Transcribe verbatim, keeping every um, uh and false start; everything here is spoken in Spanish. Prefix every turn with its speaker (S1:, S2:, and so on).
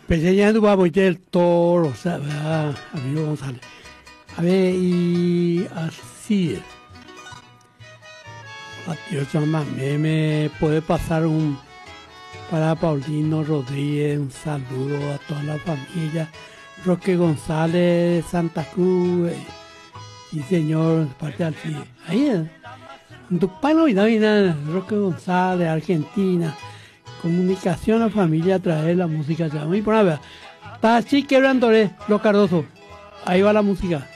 S1: Pequeña tu papo y el toro, o sea, ¿verdad? Amigo González. A ver, y así. Dios mamá, me, me puede pasar un para Paulino Rodríguez, un saludo a toda la familia. Roque González, Santa Cruz, eh, y señor, parte al fin. Ahí es. En tu palo y Navidad, Roque González, Argentina. Comunicación a familia a través de la música. Y por nada, está así quebrando los Cardoso. Ahí va la música.